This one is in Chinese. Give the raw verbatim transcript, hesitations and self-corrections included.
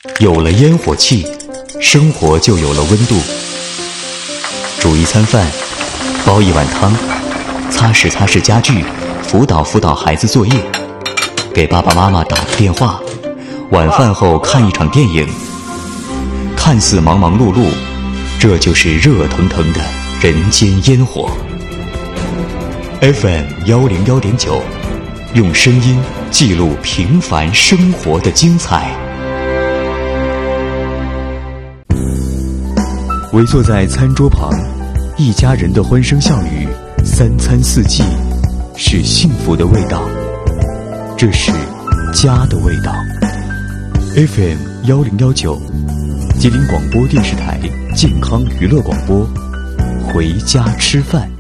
有了烟火气，生活就有了温度。煮一餐饭，煲一碗汤，擦拭擦拭家具，辅导辅导孩子作业，给爸爸妈妈打个电话，晚饭后看一场电影。看似忙忙碌碌，这就是热腾腾的人间烟火。F M 幺零幺点九，用声音记录平凡生活的精彩。围坐在餐桌旁，一家人的欢声笑语，三餐四季，是幸福的味道。这是家的味道。F M 幺零幺九，吉林广播电视台健康娱乐广播，回家吃饭。